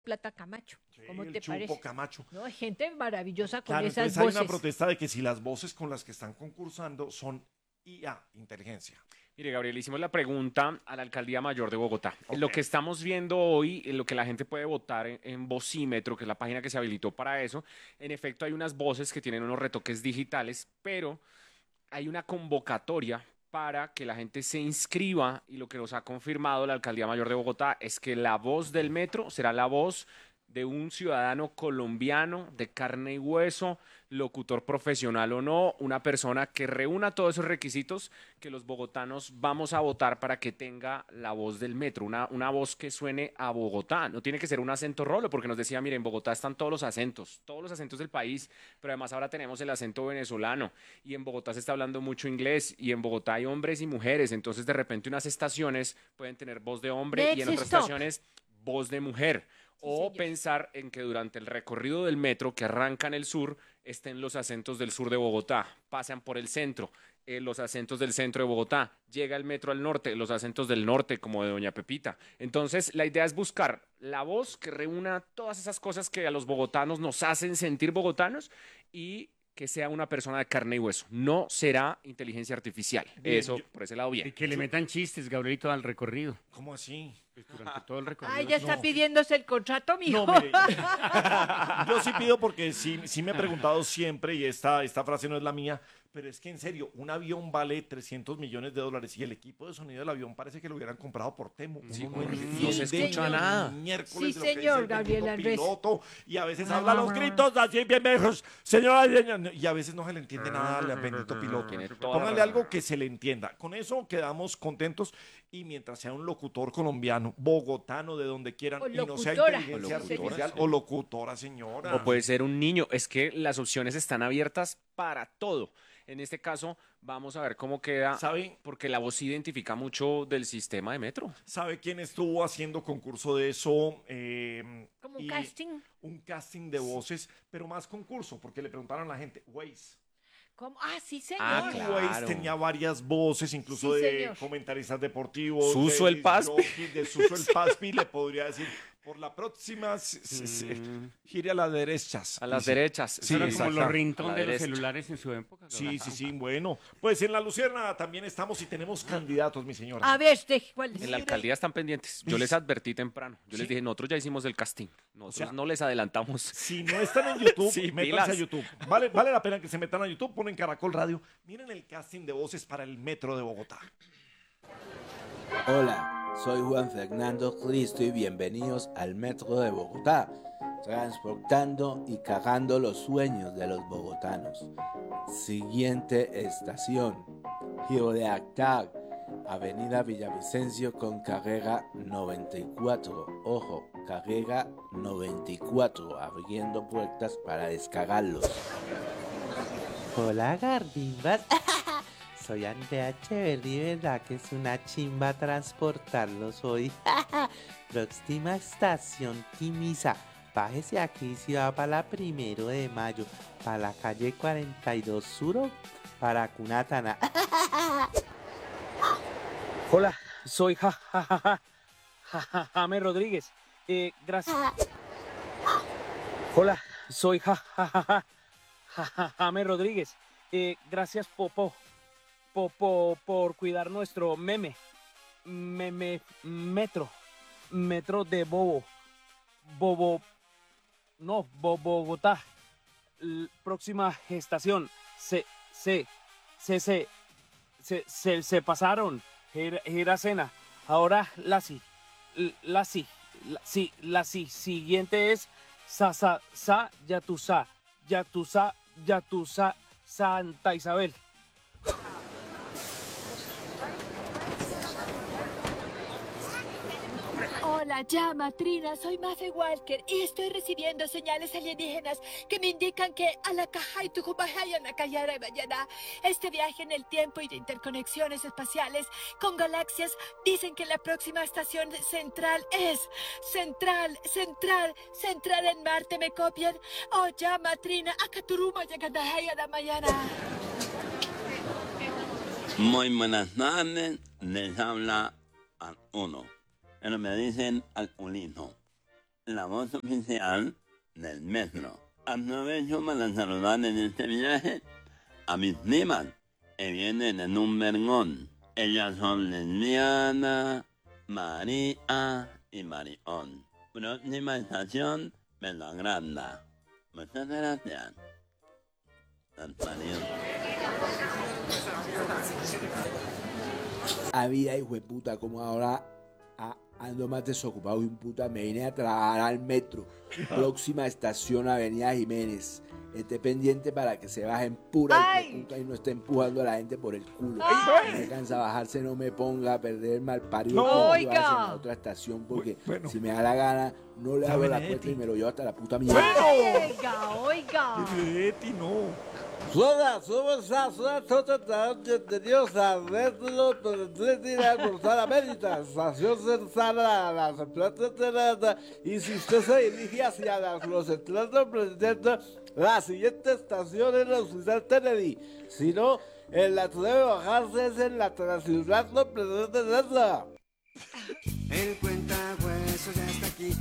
Plata Camacho. Sí, ¿Cómo el te Chupo parece? Camacho. No, hay gente maravillosa con Claro, esas entonces hay una voces. protesta de que si las voces con las que están concursando son IA, inteligencia. Mire, Gabriel, hicimos la pregunta a la Alcaldía Mayor de Bogotá. Lo Ok. que estamos viendo hoy, lo que la gente puede votar en Vocímetro, que es la página que se habilitó para eso, en efecto hay unas voces que tienen unos retoques digitales, pero hay una convocatoria para que la gente se inscriba y lo que nos ha confirmado la Alcaldía Mayor de Bogotá es que la voz del metro será la voz de un ciudadano colombiano de carne y hueso, locutor profesional o no, una persona que reúna todos esos requisitos que los bogotanos vamos a votar para que tenga la voz del metro, una voz que suene a Bogotá. No tiene que ser un acento rolo, porque nos decía, miren, en Bogotá están todos los acentos del país, pero además ahora tenemos el acento venezolano y en Bogotá se está hablando mucho inglés y en Bogotá hay hombres y mujeres, entonces de repente unas estaciones pueden tener voz de hombre y en Let's otras stop. estaciones voz de mujer. Sí, O señor. pensar en que durante el recorrido del metro que arranca en el sur estén los acentos del sur de Bogotá, pasan por el centro, los acentos del centro de Bogotá, llega el metro al norte, los acentos del norte como de Doña Pepita. Entonces la idea es buscar la voz que reúna todas esas cosas que a los bogotanos nos hacen sentir bogotanos y que sea una persona de carne y hueso. No será inteligencia artificial. Bien, Eso, yo- por ese lado, Y bien. que le metan chistes, Gabrielito, al recorrido. ¿Cómo así? Pues durante todo el recorrido. Ay, ya está No. pidiéndose el contrato, mijo. No, mire. Yo sí pido porque sí me he preguntado siempre, y esta frase no es la mía, pero es que en serio, un avión vale 300 millones de dólares y el equipo de sonido del avión parece que lo hubieran comprado por Temu. Sí, Uno porque entiende no se escucha ni nada. miércoles Sí, de lo que señor, dice el Gabriel bendito Andrés. piloto, y a veces habla los gritos así bien viejos, señora, y a veces no se le entiende nada al bendito piloto. Tiene toda la Póngale razón. algo que se le entienda. Con eso quedamos contentos, y mientras sea un locutor colombiano, bogotano, de donde quieran, O y no sea locutora. inteligencia O locutora, artificial, sí. o locutora, señora. O puede ser un niño. Es que las opciones están abiertas para todo. En este caso, vamos a ver cómo queda, ¿Sabe? porque la voz se identifica mucho del sistema de metro. ¿Sabe quién estuvo haciendo concurso de eso? Como un Y casting. un casting de voces, pero más concurso, porque le preguntaron a la gente, Waze. ¿Cómo? Ah, sí, señor. Ah, Y claro. Waze tenía varias voces, incluso Sí, de señor. comentaristas deportivos. Suso de el Paspi. disc jockey, de Suso el Paspi, le podría decir, por la próxima, gire a las derechas. A las Dice. derechas. Sí, Eran como exacto. los A ringtones la de los derecha. celulares en su época. Sí, bueno. Pues en La Luciérnaga también estamos y tenemos candidatos, mi señora. A ver, ¿cuál es? En la alcaldía están pendientes. Yo les advertí temprano. Yo les Sí. dije, nosotros ya hicimos el casting. Nosotros sea, no les adelantamos. Si no están en YouTube, Sí, métanse pilas. a YouTube. Vale la pena que se metan a YouTube, ponen Caracol Radio. Miren el casting de voces para el Metro de Bogotá. Hola, soy Juan Fernando Cristo y bienvenidos al Metro de Bogotá, transportando y cagando los sueños de los bogotanos. Siguiente estación, Giro de Actar, Avenida Villavicencio con carrera 94. Ojo, carrera 94, abriendo puertas para descargarlos. Hola Gardimbas, soy Andrea Echeverry, ¿verdad que es una chimba transportarlos hoy? Próxima estación Timisa, bájese aquí si va para la 1 de Mayo, para la calle 42 Sur, para Cunatana. Hola, soy James Rodríguez. Gracias. Hola, soy James Rodríguez. Gracias por cuidar nuestro metro de Bogotá. Próxima estación, se pasaron. Giracena. Ahora la siguiente es Yatusa, Santa Isabel. Hola, llama, Trina, soy Mafe Walker y estoy recibiendo señales alienígenas que me indican que a la caja y Tucumaya, Nakayara y Bayana, este viaje en el tiempo y de interconexiones espaciales con galaxias dicen que la próxima estación central es central en Marte, ¿me copian? Oh, llama, Trina, Akaturuma, Yakandahaya, da mañana. Muy buenas tardes, les habla al uno, pero me dicen al unino. la voz oficial del metro. Aprovecho para saludar en este viaje a mis primas que vienen en un vergón. Ellas son Lesbiana, María y Marión. Próxima estación, Granda. Muchas gracias. Antonio. Había hijo de puta, como ahora ando más desocupado y un puta me vine a trabajar al metro. Próxima estación, Avenida Jiménez. Esté pendiente para que se bajen pura hijo de puta y no esté empujando a la gente por el culo. Si me cansa bajarse, no me ponga a perder el mal parido. No, en oiga. la otra estación, porque si me da la gana, no le hago la cuenta y me lo llevo hasta la puta mierda. Oiga, oiga. Benedetti, no. Somos bienvenidos a Retro por la Mérida, estación cercana a las plantas de nada. Y si usted se dirige hacia los centros presidente, la siguiente estación es la Hospital Kennedy. Si no, en la que debe bajarse es en la Transilvania presidente nada. El cuentahuesos ya está aquí.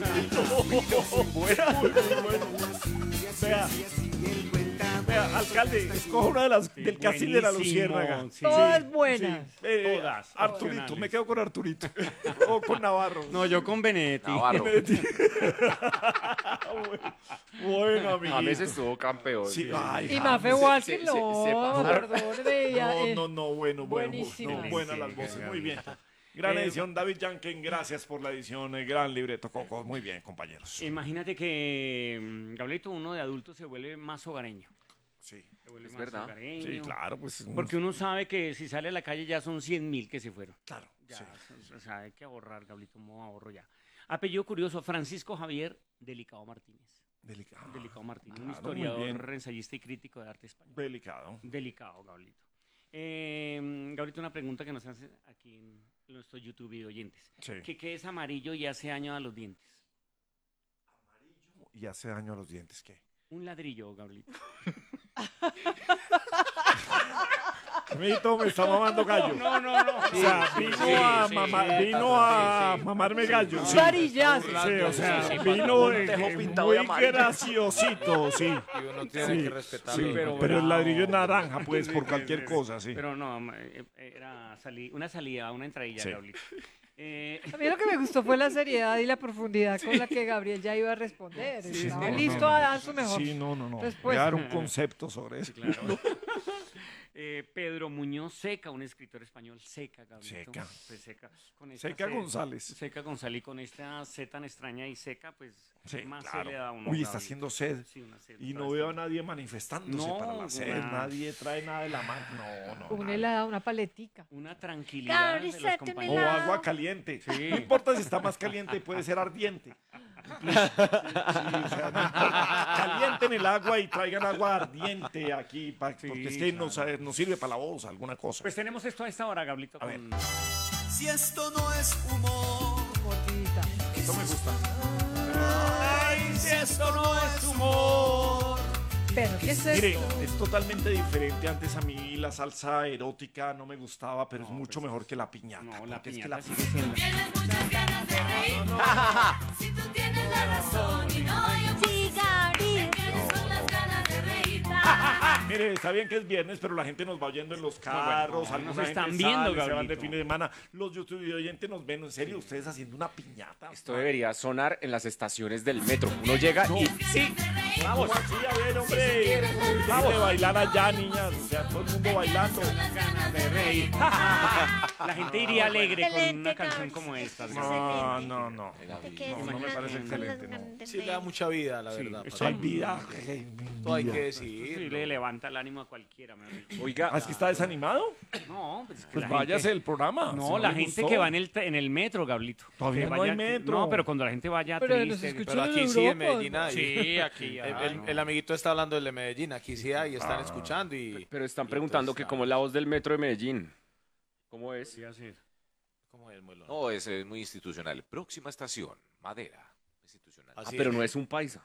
Vea, alcalde, escoja una de las del casting de la Luciérnaga. Sí. Todas buenas. Todas, Arturito, opcionales. me quedo con Arturito. O con Navarro. No, yo con Benedetti. Navarro. Bueno, amiguito. James estuvo campeón. Sí, ay, Y James. Mafe Walker, se no, pasaron. perdóneme. No, bueno, buenísimas. no, buenas las voces, muy bien. Gran edición, David Yanken, gracias por la edición, gran libreto, Coco, muy bien, compañeros. Imagínate que, Gabrielito, uno de adulto se vuelve más hogareño. Sí, Se vuelve Es más verdad. hogareño. sí, claro, pues. Porque uno sabe que si sale a la calle ya son 100.000 que se fueron. Claro, Ya, sí. o sea, hay que ahorrar, Gabrielito, modo ahorro ya. Apellido curioso, Francisco Javier Delicado Martínez. Delicado. Delicado Martínez, un Claro, muy historiador, bien. ensayista y crítico de arte español. Delicado. Delicado, Gabrielito. Gabrielito, una pregunta que nos hace aquí en nuestro YouTube y oyentes. Sí. ¿Qué es amarillo y hace daño a los dientes? Y hace daño a los dientes, ¿qué? Un ladrillo, Gabrielito. Amiguito, me está mamando gallo. No. O sea, vino a mamarme gallo. Sí. Varillazo. Sí, o sea, Sí, vino un tejo pintado muy de amarillo. graciosito, sí. Y uno tiene que respetarlo. Sí, pero pero el bravo. ladrillo es naranja, pues, por cualquier cosa, sí. Pero no, era una salida, una entradilla, Sí. Gabrielito. A mí lo que me gustó fue la seriedad y la profundidad con la que Gabriel ya iba a responder. Estaba No, listo no, a no. dar su mejor. Sí, no. Voy respuesta. a dar un concepto sobre eso. Claro. Pedro Muñoz Seca, un escritor español, Seca, Gabrielito. Seca. Pues Seca. Con esta Seca C- González. Seca González, y con esta C tan extraña y seca, pues, Sí, ¿qué más claro. se le da a uno? Uy, está Gabrielito? haciendo sed. Sí, una sed Y no para veo a este- nadie manifestándose No, para la sed. nada. Nadie trae nada de la mano. No. Un nada. helado, una paletica. Una tranquilidad Gabriel, de los sate un O compañeros. agua caliente. Sí. No importa si está más caliente, puede ser ardiente. Sí, o sea, no importa. Calienten el agua y traigan agua ardiente aquí, porque es que nos sirve para la voz, alguna cosa. Pues tenemos esto a esta hora, Gabrielito. A ver. Con... Si esto no es humor, Mordidita. Esto me gusta. ay, si esto no es humor. Pero, ¿qué es Mire, esto? es totalmente diferente. Antes a mí la salsa erótica no me gustaba, pero es mucho mejor que la piñata. No, la porque es que piñata la sigue siendo. Tienes muchas ganas de reír. Si tú tienes la razón y no hay un Sí, Gabriel. tienes con las ganas de reír. Mire, está bien que es viernes, pero la gente nos va oyendo en los carros, no, alguna nos gente están sale, viendo, se van de Gabrielito. fin de semana. Los YouTube oyentes nos ven, en serio, ustedes haciendo una piñata. Esto debería sonar en las estaciones del metro. Uno llega y sí, Vamos, así, a ver, hombre. Vamos a bailar allá, niñas. O sea, todo el mundo bailando. De reír. La gente iría alegre con Excelente, una canción Gabriel. como esta. ¿sí? No. No me parece Imagínate. excelente, no. Sí, le da mucha vida, la verdad. Eso hay vida. Todo hay que Sí, decir. le levanta el ánimo a cualquiera. mejor dicho. oiga, Ah, ¿es que está desanimado? No, pues, es que Pues la váyase gente- del programa. No, si la le gente gustó. que va en el metro, Gablito. Todavía Que no hay vaya- metro. No, pero cuando la gente vaya Pero nos triste. escuchan Pero en aquí sí, en Europa, Medellín ¿no? hay. Sí, aquí. El amiguito está hablando del de Medellín. Aquí sí hay, están escuchando y... pero están y preguntando entonces, que cómo es la voz del metro de Medellín. ¿Cómo es? ¿Cómo es, Muelo? No, ese es muy institucional. Próxima estación, Madera. Institucional. Así Pero es. no es un paisa.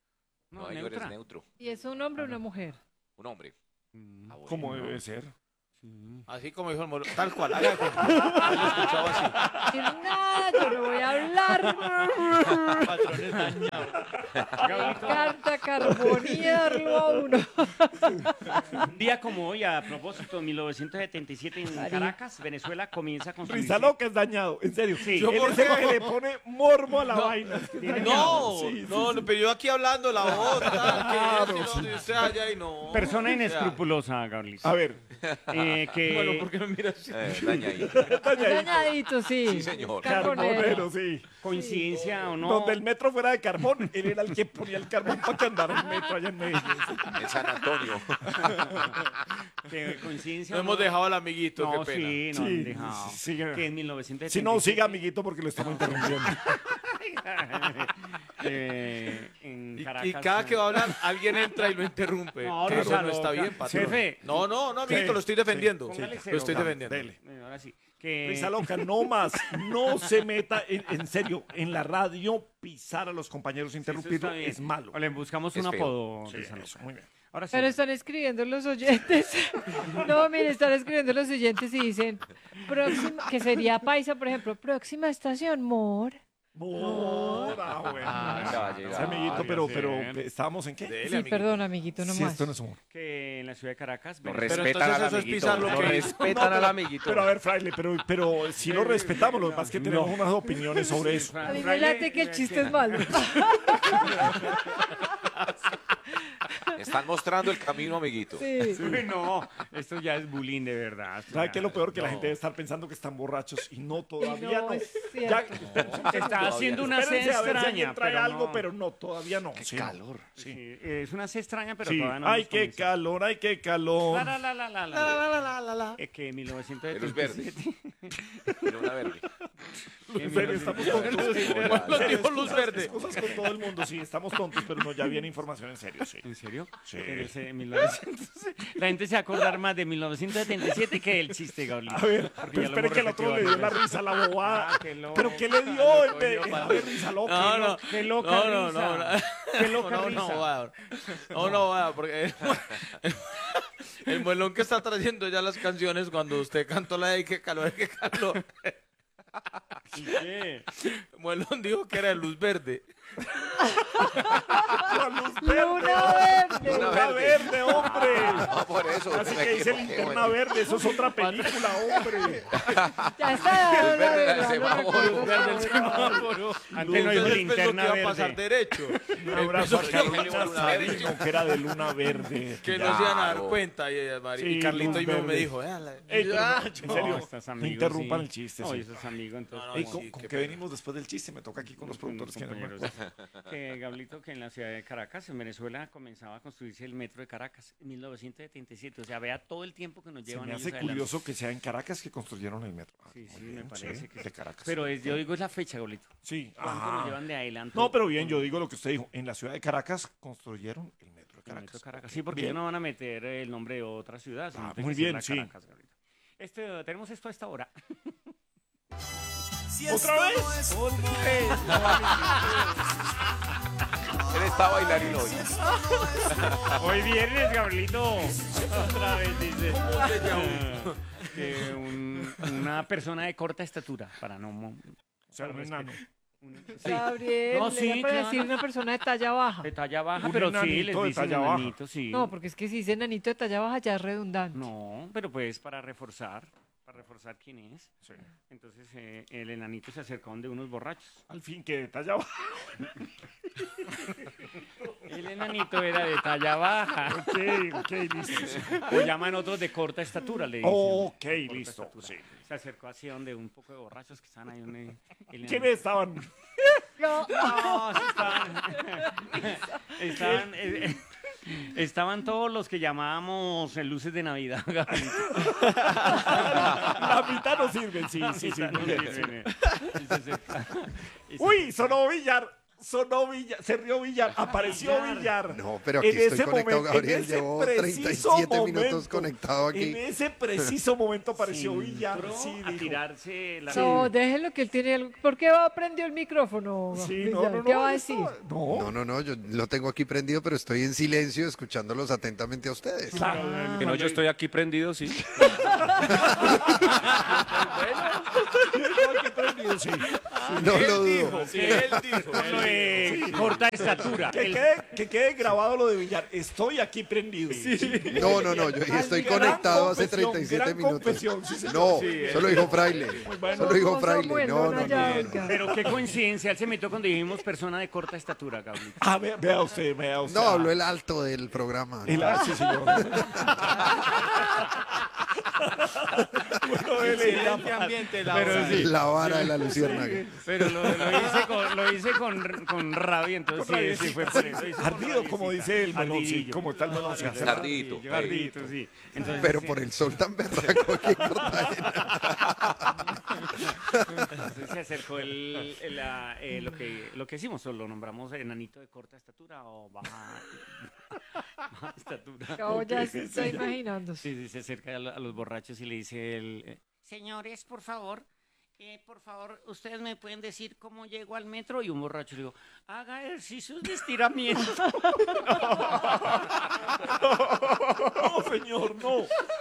No, yo eres neutro. ¿Y es un hombre o una mujer? Un hombre. Como debe ser. Así como dijo el Molo, tal cual. Haga como. Lo escuchaba así. Nada, yo no voy a hablar. Patrones dañados. Me encanta carbonearlo a uno. Un día como hoy, a propósito, en 1977 en Caracas, Venezuela comienza con su... Risa loca es dañado, en serio. Sí. Él ¿Yo por es el qué? que le pone morbo a la vaina. No, pero yo aquí hablando la voz, Claro, no, sí. usted allá y no. Persona O sea, inescrupulosa, Gabriel. A ver. Que... Bueno, ¿por qué me miras así? Dañadito. Dañadito, sí. Sí, señor. Carbonero, sí. Coincidencia o no. Donde el metro fuera de carbón, él era el que ponía el carbón para que andara el metro allá en Medellín. En San Antonio. Que coincidencia No o hemos dejado al amiguito, No, qué pena. sí, no Sí, han dejado. sigue. Que en 1977... Si no, siga, amiguito, porque lo estamos interrumpiendo. En Y Caracas, cada que va a hablar, alguien entra y lo interrumpe. No, Que eso Risa no está loca. bien, patrón. Jefe. No, amiguito, Sí, lo estoy defendiendo. Póngale Lo cero, estoy Gaby. defendiendo. Dele. Ahora sí. Que... Risa loca, no más. No se meta, en serio, en la radio pisar a los compañeros, interrumpirlo, está bien. es malo. O le buscamos Es un feo. apodo. Sí, Risa loca. eso, muy bien. Ahora sí. Pero están escribiendo los oyentes. No, mire, están escribiendo los oyentes y dicen, próxima, que sería Paisa, por ejemplo, próxima estación, Mor. Mora, bueno. Ya va a Sí, llegar. amiguito, pero ¿estábamos en qué? Dele, Sí, amiguito. perdón, amiguito, no Sí, más. esto no es humor. Que en la ciudad de Caracas... Lo Venezuela- respetan al entonces eso es amiguito. pisar lo Lo que- respetan al amiguito. Pero a ver, Fraile, pero si lo respetamos, lo que pasa es que tenemos unas opiniones sobre eso. A mí me late que el chiste es malo. Están mostrando el camino, amiguito. Sí. Uy, no, esto ya es bullying de verdad. ¿Sabe qué es lo peor? Que la No. gente debe estar pensando que están borrachos y no, todavía No, no. es Ya, cierto. Está haciendo una sed espérense a ver si extraña, alguien trae pero algo, no. pero no, todavía no. Qué Sí. calor. Sí. Sí, es una sed extraña, pero Sí. todavía no. Ay, hemos qué comenzado. calor, ay, qué calor. Que en De luz 1977... verde. Luna verde. En serio, estamos tontos. Lo dijo luz verde. Cosas con todo el mundo, sí, estamos tontos, pero no, ya viene información en serio, sí. ¿En serio? Sí. En ese 1900 La gente se va a acordar más de 1977 que el chiste, Gabriel. A ver, pero espere que el otro le dio la risa a la bobada. Ah, qué loco. ¿Pero qué le dio? Lo cogió, A ver, risa loca. No, no. Qué loca No, risa. Qué loca no, risa. no, porque el muelón que está trayendo ya las canciones cuando usted cantó la de qué calor, qué calor. ¿Qué? Muelón dijo que era de luz verde. Luna verde. Luna verde, hombre. No, por eso. Así me que dice equivoqué, Linterna bueno. Verde, eso es otra película, hombre. Ya está. Luz verde del semáforo. Luz Verde el semáforo. Antes no dijo Entonces pensó que linterna iba a pasar verde. derecho. Un abrazo a Empezó Carolina Luna Verde. Sabino, que era de Luna Verde. que no se iban a dar Claro. cuenta. Y Sí, Carlito luz y me verde. dijo, Ey, pero no, en No, serio, estás no amigo, interrumpan sí. el chiste. No, sí. eso es amigo, entonces. No, Ey, sí, ¿con qué qué pena. venimos después del chiste? Me toca aquí con los productores que no me compañeros. Que Gablito, que en la ciudad de Caracas, en Venezuela, comenzaba a construirse el metro de Caracas en 1977. O sea, vea todo el tiempo que nos Se llevan me ellos hace adelante. curioso que sea en Caracas que construyeron el metro. Sí, sí, Muy me bien, parece sí, que de Caracas. Pero yo digo es la fecha, Gablito. Sí. ¿Cuánto nos llevan de adelanto? No, pero bien, yo digo lo que usted dijo. En la ciudad de Caracas construyeron el metro de El Caracas. metro de Caracas. Sí, porque Bien. ellos no van a meter el nombre de otra ciudad. sino Ah, tiene muy que ser bien, la sí. Caracas, Gablito. Tenemos esto a esta hora. ¿Otra vez? Él está bailarín hoy. Hoy viernes, Gabrielito. Otra vez dice. Que una persona de corta estatura, para no... O sea, un enano. Sí. Gabriel, No, le sí, iba para claro. decir una persona de talla baja. De talla baja, Un pero sí, enanito les de dicen talla baja. enanito, sí. No, porque es que si dice enanito de talla baja ya es redundante. No, pero pues para reforzar quién es. Sí. Entonces el enanito se acerca donde unos borrachos. Al fin que de talla baja. El enanito era de talla baja. Ok, listo. O llaman otros de corta estatura, le dicen. Ok, Corta listo. estatura. Sí. Se acercó así donde un poco de borrachos que están ahí. ¿Quiénes estaban? No. No, estaban todos los que llamábamos luces de Navidad, Gabriel. La mitad no sirven, sí. Muy bien. Uy, sonó billar. sonó Villar, se rió Villar, apareció Villar. No, pero aquí estoy conectado, Gabriel. Llevo preciso 37 minutos conectado aquí. En ese preciso momento apareció Villar. Entró Sí, a dijo. tirarse la... No, déjenlo que él tiene algo. ¿Por qué va prendió el micrófono? Sí, Villar? no, ¿Qué va a eso- decir? No, yo lo tengo aquí prendido, pero estoy en silencio escuchándolos atentamente a ustedes. Que no, yo estoy aquí prendido, sí. No lo dudo. Lo de corta estatura. Que quede grabado lo de Villar. Estoy aquí prendido. No, yo estoy Gran conectado hace confesión, 37 gran minutos. confesión, sí, señor. No, Sí, solo dijo Fraile. Solo dijo Como Fraile. Samuel, No, no, no, ya, no. oiga. Pero qué coincidencia, él se metió cuando dijimos persona de corta estatura, Gabriel. Ah, vea usted. No, habló el alto del programa. Sí, señor. Bueno, él era- Pero sí. La vara de la luciérnaga. Pero lo hice con rabia, entonces sí fue por eso. Hice con Ardido, rabia, como sí, dice el melón, sí, ardidillo. como está el melón, sí, hace Ardito. Ardito, sí. Entonces, Pero sí. por el sol tan berraco aquí en Cartagena. Entonces se acercó lo que hicimos, o lo nombramos enanito de corta estatura o baja estatura. Cabo ya se está imaginando. Sí, se acerca a los borrachos y le dice señores, por favor, ustedes me pueden decir cómo llego al metro. Y un borracho le digo, haga ejercicios de estiramiento. No, señor, no.